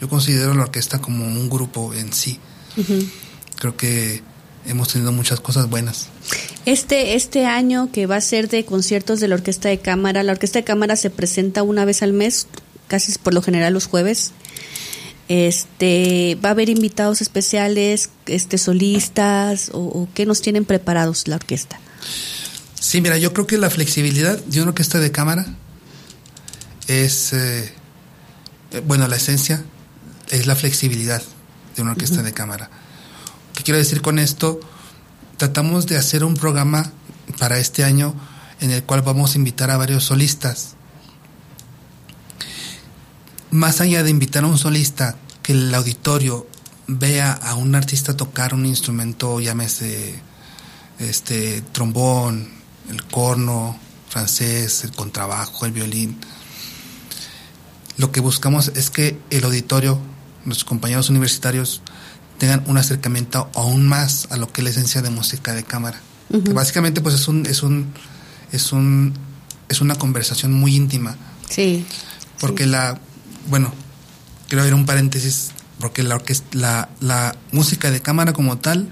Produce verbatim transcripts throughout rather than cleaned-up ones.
yo considero la orquesta como un grupo en sí. Uh-huh. Creo que hemos tenido muchas cosas buenas. Este, este año que va a ser de conciertos de la Orquesta de Cámara, la Orquesta de Cámara se presenta una vez al mes, casi por lo general los jueves. Este, ¿va a haber invitados especiales, este, solistas, o, o qué nos tienen preparados la orquesta? Sí, mira, yo creo que la flexibilidad de una orquesta de cámara es, eh, bueno, la esencia es la flexibilidad de una orquesta uh-huh. de cámara. ¿Qué quiero decir con esto? Tratamos de hacer un programa para este año en el cual vamos a invitar a varios solistas. Más allá de invitar a un solista, que el auditorio vea a un artista tocar un instrumento, llámese este, trombón, el corno, francés, el contrabajo, el violín. Lo que buscamos es que el auditorio, nuestros compañeros universitarios, tengan un acercamiento aún más a lo que es la esencia de música de cámara. Uh-huh. Que básicamente pues es un, es un, es un, es una conversación muy íntima. Sí. Porque sí. la, bueno, quiero abrir un paréntesis, porque la orquesta, la, la música de cámara como tal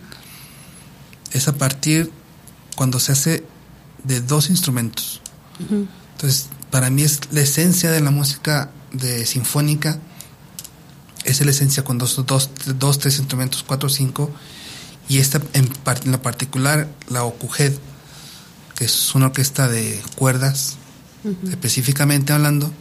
es a partir cuando se hace de dos instrumentos. Uh-huh. Entonces, para mí es la esencia de la música de sinfónica. Es la esencia con dos, dos, dos, tres instrumentos, cuatro, cinco, y esta en, part, en lo particular, la Okuhed, que es una orquesta de cuerdas, uh-huh. específicamente hablando,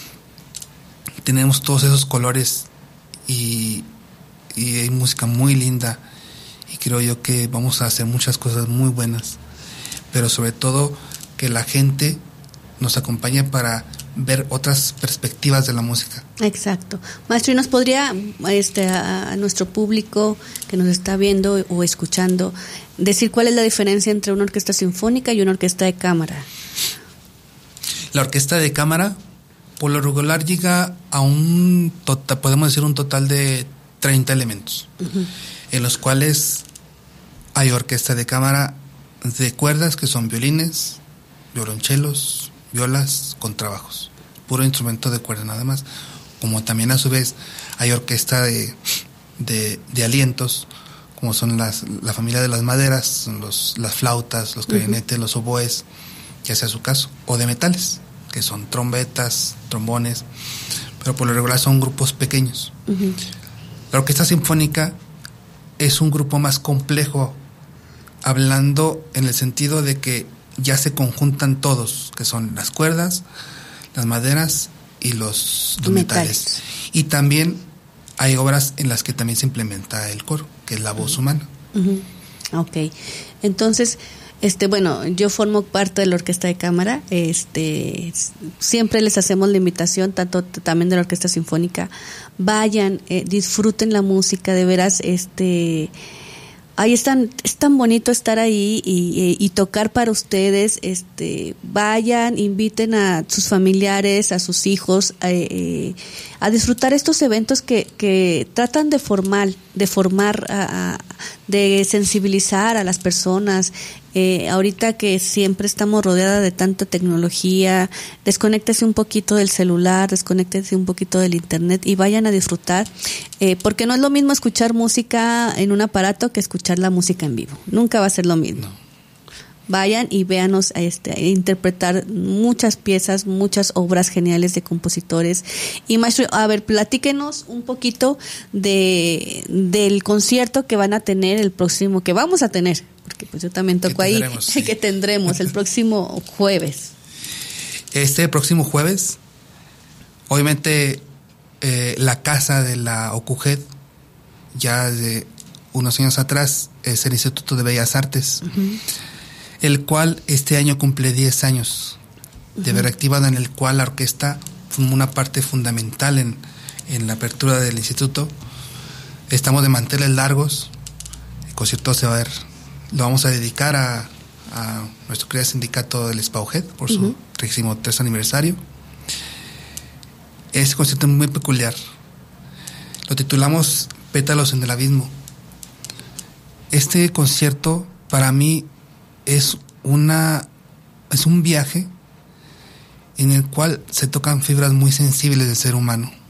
tenemos todos esos colores y, y hay música muy linda, y creo yo que vamos a hacer muchas cosas muy buenas, pero sobre todo que la gente nos acompañe para ver otras perspectivas de la música. Exacto. Maestro, ¿y nos podría este, a, a nuestro público que nos está viendo o escuchando decir cuál es la diferencia entre una orquesta sinfónica y una orquesta de cámara? La orquesta de cámara por lo regular llega a un total, podemos decir un total de treinta elementos, uh-huh. en los cuales hay orquesta de cámara de cuerdas, que son violines, violonchelos, violas, contrabajos, puro instrumento de cuerda nada más. Como también a su vez hay orquesta de, de, de alientos, como son las, la familia de las maderas, son los, las flautas, los clarinetes, uh-huh. los oboes, ya sea su caso, o de metales, que son trompetas, trombones, pero por lo regular son grupos pequeños. Uh-huh. La orquesta sinfónica es un grupo más complejo, hablando en el sentido de que ya se conjuntan todos, que son las cuerdas, las maderas y los, los metales. metales. Y también hay obras en las que también se implementa el coro, que es la voz uh-huh. humana. Uh-huh. Ok, entonces, este, bueno, yo formo parte de la orquesta de cámara, este, siempre les hacemos la invitación, tanto también de la orquesta sinfónica, vayan, eh, disfruten la música, de veras, este... Ahí están, es tan bonito estar ahí y, y, y tocar para ustedes. Este, vayan, inviten a sus familiares, a sus hijos, eh, eh, a disfrutar estos eventos que, que tratan de formar, de formar, a, a, de sensibilizar a las personas. Eh, ahorita que siempre estamos rodeadas de tanta tecnología, desconéctese un poquito del celular, desconéctese un poquito del internet y vayan a disfrutar, eh, porque no es lo mismo escuchar música en un aparato que escuchar la música en vivo. Nunca va a ser lo mismo. No. Vayan y véanos este, a interpretar muchas piezas, muchas obras geniales de compositores. Y maestro, a ver, platíquenos un poquito de del concierto que van a tener el próximo, que vamos a tener, porque pues yo también toco ahí, sí. que tendremos el próximo jueves. Este próximo jueves, obviamente eh, la casa de la Okuhed, ya de unos años atrás, es el Instituto de Bellas Artes. Uh-huh. El cual este año cumple diez años de haber uh-huh. activado, en el cual la orquesta fue una parte fundamental en, en la apertura del instituto. Estamos de manteles largos, el concierto se va a ver, lo vamos a dedicar a, a nuestro querido sindicato del SPAUJED por su uh-huh. trigésimo tercer aniversario. Este concierto es muy peculiar, lo titulamos Pétalos en el Abismo. Este concierto para mí es una es un viaje en el cual se tocan fibras muy sensibles del ser humano.